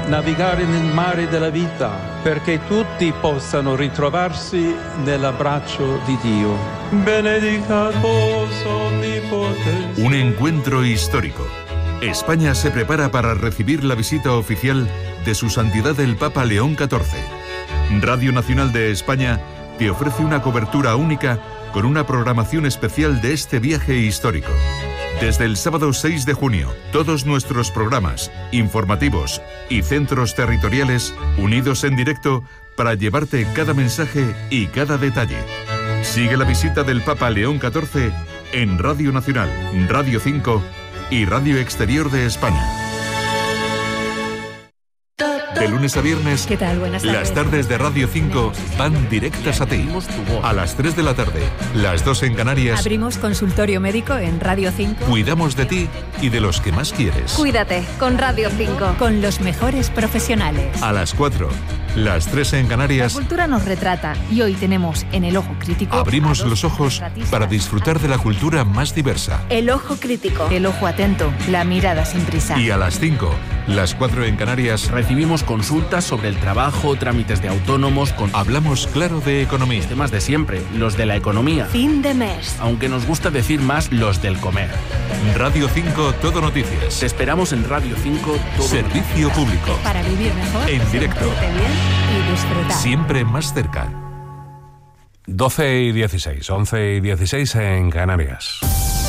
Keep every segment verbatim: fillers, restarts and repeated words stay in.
navigare nel mare della vita, perché tutti possano ritrovarsi nell'abbraccio di Dio. Benedicat vos omnipotens. Un encuentro histórico. España se prepara para recibir la visita oficial de Su Santidad el Papa León catorce. Radio Nacional de España te ofrece una cobertura única con una programación especial de este viaje histórico. Desde el sábado seis de junio, todos nuestros programas, informativos y centros territoriales unidos en directo para llevarte cada mensaje y cada detalle. Sigue la visita del Papa León catorce en Radio Nacional, Radio cinco y Radio Exterior de España. De lunes a viernes, ¿qué tal? Buenas tardes. Las tardes de Radio cinco van directas a ti. A las tres de la tarde, las dos en Canarias. Abrimos consultorio médico en Radio cinco. Cuidamos de ti y de los que más quieres. Cuídate con Radio cinco. Con los mejores profesionales. A las cuatro, las tres en Canarias. La cultura nos retrata y hoy tenemos en El Ojo Crítico. Abrimos los ojos para disfrutar de la cultura más diversa. El Ojo Crítico. El ojo atento, la mirada sin prisa. Y a las cinco, las cuatro en Canarias. Recibimos consultas sobre el trabajo, trámites de autónomos. Con... Hablamos claro de economía. Los temas de siempre, los de la economía. Fin de mes. Aunque nos gusta decir más los del comer. Radio cinco Todo Noticias. Te esperamos en Radio cinco Todo Servicio Noticias. Público. Para vivir mejor. En directo. Bien y disfrutar. Siempre más cerca. doce y dieciséis, once y dieciséis en Canarias.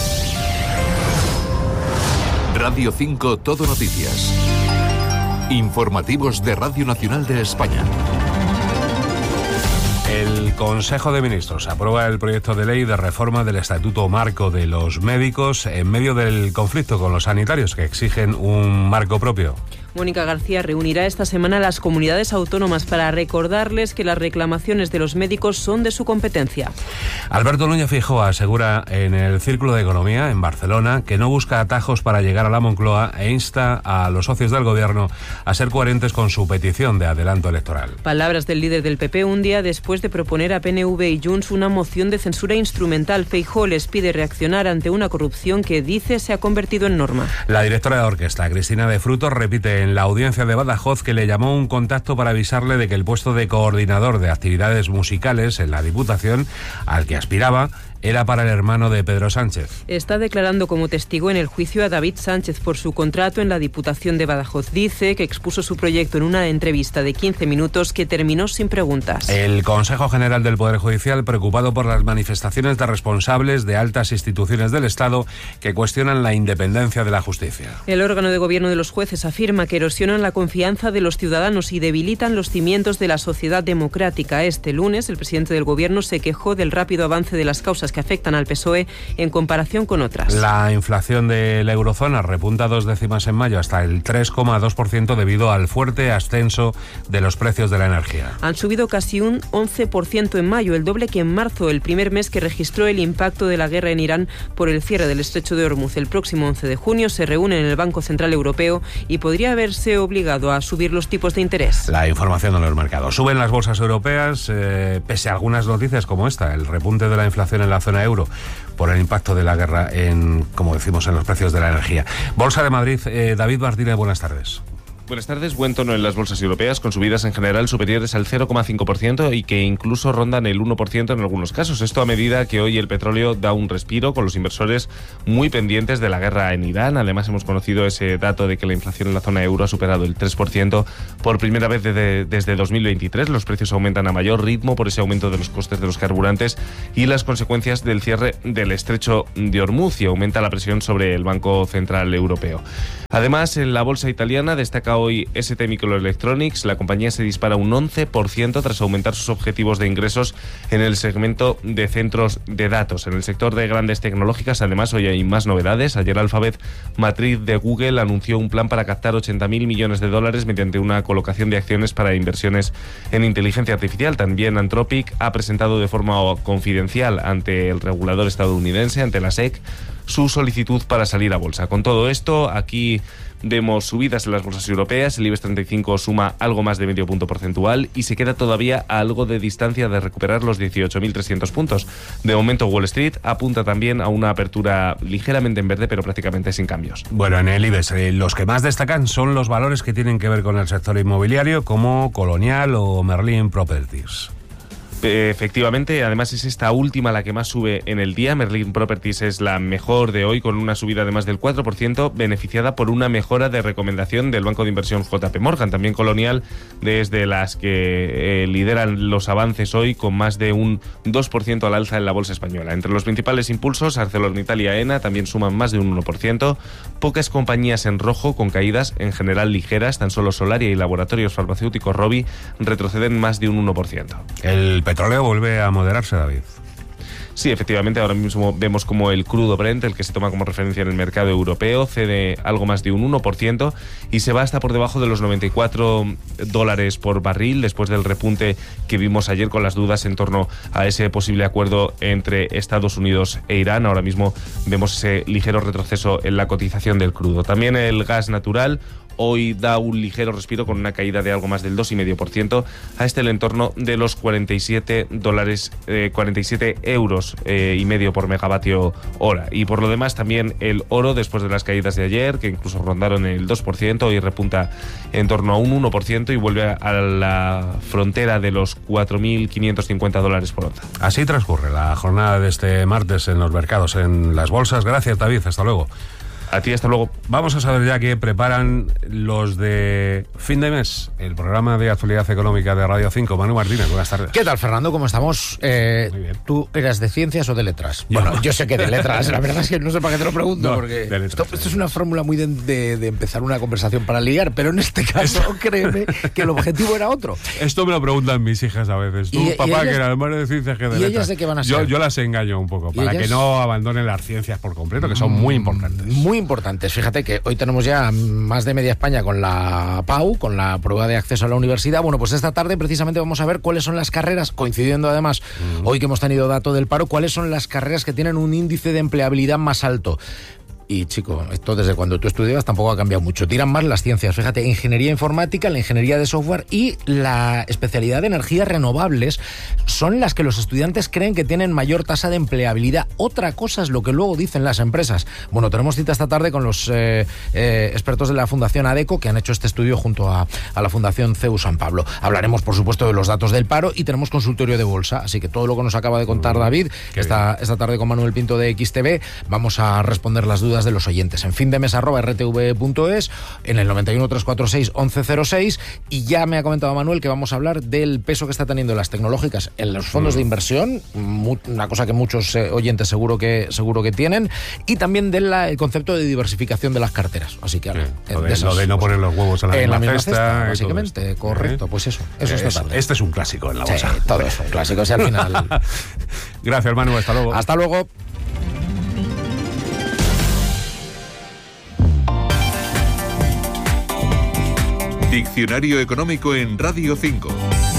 Radio cinco Todo Noticias. Informativos de Radio Nacional de España. El Consejo de Ministros aprueba el proyecto de ley de reforma del Estatuto Marco de los Médicos en medio del conflicto con los sanitarios que exigen un marco propio. Mónica García reunirá esta semana a las comunidades autónomas para recordarles que las reclamaciones de los médicos son de su competencia. Alberto Núñez Feijóo asegura en el Círculo de Economía, en Barcelona, que no busca atajos para llegar a la Moncloa e insta a los socios del Gobierno a ser coherentes con su petición de adelanto electoral. Palabras del líder del P P un día después de proponer a P N V y Junts una moción de censura instrumental. Feijóo les pide reaccionar ante una corrupción que dice se ha convertido en norma. La directora de orquesta, Cristina de Frutos, repite en la audiencia de Badajoz que le llamó un contacto para avisarle de que el puesto de coordinador de actividades musicales en la Diputación, al que aspiraba, era para el hermano de Pedro Sánchez. Está declarando como testigo en el juicio a David Sánchez por su contrato en la Diputación de Badajoz. Dice que expuso su proyecto en una entrevista de quince minutos que terminó sin preguntas. El Consejo General del Poder Judicial, preocupado por las manifestaciones de responsables de altas instituciones del Estado que cuestionan la independencia de la justicia. El órgano de gobierno de los jueces afirma que erosionan la confianza de los ciudadanos y debilitan los cimientos de la sociedad democrática. Este lunes, el presidente del Gobierno se quejó del rápido avance de las causas que afectan al P S O E en comparación con otras. La inflación de la eurozona repunta dos décimas en mayo hasta el tres coma dos por ciento debido al fuerte ascenso de los precios de la energía. Han subido casi un once por ciento en mayo, el doble que en marzo, el primer mes que registró el impacto de la guerra en Irán por el cierre del estrecho de Hormuz. El próximo once de junio se reúne en el Banco Central Europeo y podría haberse obligado a subir los tipos de interés. La información de los mercados. Suben las bolsas europeas, eh, pese a algunas noticias como esta, el repunte de la inflación en la zona euro por el impacto de la guerra en, como decimos, en los precios de la energía. Bolsa de Madrid, eh, David Martínez, buenas tardes. Buenas tardes. Buen tono en las bolsas europeas, con subidas en general superiores al cero coma cinco por ciento y que incluso rondan el uno por ciento en algunos casos. Esto a medida que hoy el petróleo da un respiro, con los inversores muy pendientes de la guerra en Irán. Además, hemos conocido ese dato de que la inflación en la zona euro ha superado el tres por ciento por primera vez desde, desde dos mil veintitrés. Los precios aumentan a mayor ritmo por ese aumento de los costes de los carburantes y las consecuencias del cierre del estrecho de Hormuz, y aumenta la presión sobre el Banco Central Europeo. Además, en la bolsa italiana destaca hoy S T Microelectronics. La compañía se dispara un once por ciento tras aumentar sus objetivos de ingresos en el segmento de centros de datos. En el sector de grandes tecnológicas, además, hoy hay más novedades. Ayer Alphabet, matriz de Google, anunció un plan para captar ochenta mil millones de dólares mediante una colocación de acciones para inversiones en inteligencia artificial. También Anthropic ha presentado de forma confidencial ante el regulador estadounidense, ante la S E C, su solicitud para salir a bolsa. Con todo esto, aquí vemos subidas en las bolsas europeas. El IBEX treinta y cinco suma algo más de medio punto porcentual y se queda todavía a algo de distancia de recuperar los dieciocho mil trescientos puntos. De momento, Wall Street apunta también a una apertura ligeramente en verde, pero prácticamente sin cambios. Bueno, en el IBEX eh, los que más destacan son los valores que tienen que ver con el sector inmobiliario, como Colonial o Merlin Properties. Efectivamente, además es esta última la que más sube en el día. Merlin Properties es la mejor de hoy, con una subida de más del cuatro por ciento, beneficiada por una mejora de recomendación del banco de inversión J P Morgan. También Colonial, desde las que eh, lideran los avances hoy, con más de un dos por ciento al alza en la bolsa española. Entre los principales impulsos, ArcelorMittal y AENA también suman más de un uno por ciento. Pocas compañías en rojo, con caídas en general ligeras. Tan solo Solaria y Laboratorios Farmacéuticos Rovi retroceden más de un uno por ciento. El petróleo vuelve a moderarse, David. Sí, efectivamente, ahora mismo vemos como el crudo Brent, el que se toma como referencia en el mercado europeo, cede algo más de un uno por ciento y se va hasta por debajo de los noventa y cuatro dólares por barril, después del repunte que vimos ayer con las dudas en torno a ese posible acuerdo entre Estados Unidos e Irán. Ahora mismo vemos ese ligero retroceso en la cotización del crudo. También el gas natural hoy da un ligero respiro, con una caída de algo más del dos coma cinco por ciento a este el entorno de los cuarenta y siete dólares, eh, cuarenta y siete euros eh, y medio por megavatio hora. Y por lo demás, también el oro, después de las caídas de ayer, que incluso rondaron el dos por ciento, hoy repunta en torno a un uno por ciento y vuelve a la frontera de los cuatro mil quinientos cincuenta dólares por onza. Así transcurre la jornada de este martes en los mercados, en las bolsas. Gracias, David. Hasta luego. A ti, hasta luego. Vamos a saber ya qué preparan los de fin de mes, el programa de actualidad económica de Radio cinco. Manu Martínez, buenas tardes. ¿Qué tal, Fernando? ¿Cómo estamos? Eh, Muy bien. ¿Tú eras de ciencias o de letras? Yo Bueno, no. yo sé que de letras. La verdad es que no sé para qué te lo pregunto, No, porque de letras, esto, sí. esto es una fórmula muy de, de- de empezar una conversación para ligar, pero en este caso, créeme que el objetivo era otro. Esto me lo preguntan mis hijas a veces. Tú, Y- y papá, ellas- que eras más de ciencias que de ¿y letras. ellas de qué van a Yo, ser? yo las engaño un poco, ¿Y para ellas? que no abandonen las ciencias por completo, que son muy importantes. Muy importantes. Fíjate que hoy tenemos ya más de media España con la P A U, con la prueba de acceso a la universidad. Bueno, pues esta tarde precisamente vamos a ver cuáles son las carreras, coincidiendo además, hoy que hemos tenido dato del paro, cuáles son las carreras que tienen un índice de empleabilidad más alto. Y, chico, esto desde cuando tú estudiabas tampoco ha cambiado mucho. Tiran más las ciencias, fíjate, ingeniería informática, la ingeniería de software y la especialidad de energías renovables son las que los estudiantes creen que tienen mayor tasa de empleabilidad. Otra cosa es lo que luego dicen las empresas. Bueno, tenemos cita esta tarde con los eh, eh, expertos de la Fundación ADECO, que han hecho este estudio junto a, a la Fundación C E U San Pablo. Hablaremos, por supuesto, de los datos del paro y tenemos consultorio de bolsa. Así que todo lo que nos acaba de contar David, Qué esta, esta tarde con Manuel Pinto de X T V, vamos a responder las dudas de los oyentes en fin de mes arroba r t v punto es, en el noventa y uno, trescientos cuarenta y seis, once cero seis. Y ya me ha comentado Manuel que vamos a hablar del peso que está teniendo las tecnológicas en los fondos de inversión, mu- una cosa que muchos eh, oyentes seguro que seguro que tienen, y también del concepto de diversificación de las carteras. Así que ahora, Sí, eh, lo, de, esas- lo de no poner los huevos en la, en la misma misma cesta, cesta, y todo básicamente, esto. correcto. ¿Eh? Pues eso, eso Es- esta tarde. Este es un clásico en la Sí, bolsa. todo es un clásico, si al final. Gracias, Manu. Hasta luego. Hasta luego. Diccionario económico en Radio cinco.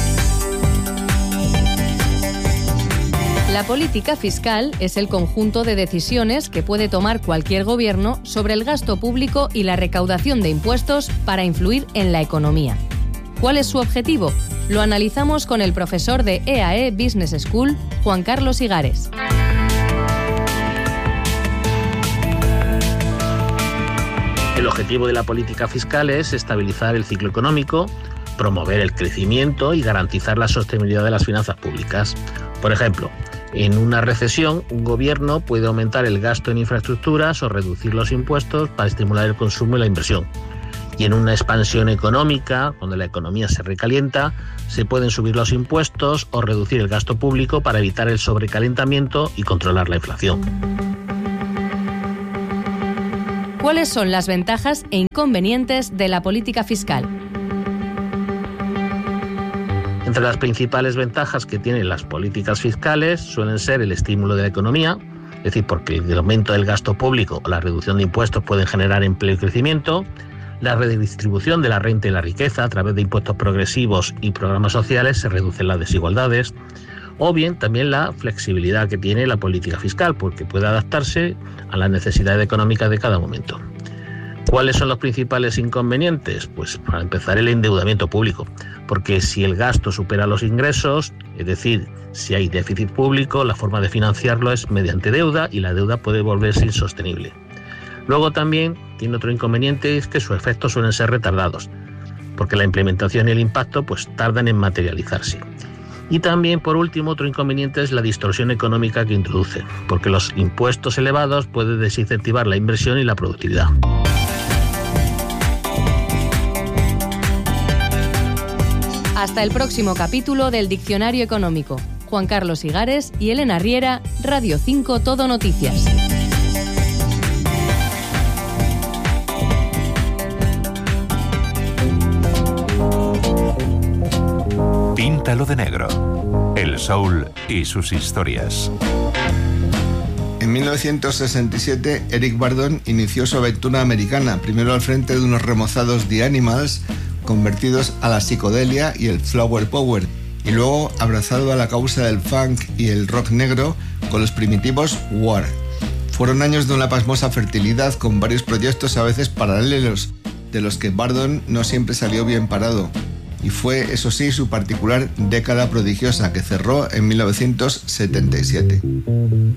La política fiscal es el conjunto de decisiones que puede tomar cualquier gobierno sobre el gasto público y la recaudación de impuestos para influir en la economía. ¿Cuál es su objetivo? Lo analizamos con el profesor de E A E Business School, Juan Carlos Higares. El objetivo de la política fiscal es estabilizar el ciclo económico, promover el crecimiento y garantizar la sostenibilidad de las finanzas públicas. Por ejemplo, en una recesión, un gobierno puede aumentar el gasto en infraestructuras o reducir los impuestos para estimular el consumo y la inversión. Y en una expansión económica, donde la economía se recalienta, se pueden subir los impuestos o reducir el gasto público para evitar el sobrecalentamiento y controlar la inflación. ¿Cuáles son las ventajas e inconvenientes de la política fiscal? Entre las principales ventajas que tienen las políticas fiscales suelen ser el estímulo de la economía, es decir, porque el aumento del gasto público o la reducción de impuestos pueden generar empleo y crecimiento, la redistribución de la renta y la riqueza a través de impuestos progresivos y programas sociales se reducen las desigualdades, O bien también la flexibilidad que tiene la política fiscal, porque puede adaptarse a las necesidades económicas de cada momento. ¿Cuáles son los principales inconvenientes? Pues para empezar, el endeudamiento público, porque si el gasto supera los ingresos, es decir, si hay déficit público, la forma de financiarlo es mediante deuda y la deuda puede volverse insostenible. Luego también tiene otro inconveniente, es que sus efectos suelen ser retardados, porque la implementación y el impacto pues tardan en materializarse. Y también, por último, otro inconveniente es la distorsión económica que introduce, porque los impuestos elevados pueden desincentivar la inversión y la productividad. Hasta el próximo capítulo del Diccionario Económico. Juan Carlos Higares y Elena Riera, Radio cinco Todo Noticias. Píntalo de negro. El soul y sus historias. En mil novecientos sesenta y siete, Eric Burdon inició su aventura americana, primero al frente de unos remozados The Animals, convertidos a la psicodelia y el flower power, y luego abrazado a la causa del funk y el rock negro con los primitivos War. Fueron años de una pasmosa fertilidad con varios proyectos a veces paralelos, de los que Burdon no siempre salió bien parado, y fue, eso sí, su particular década prodigiosa que cerró en mil novecientos setenta y siete.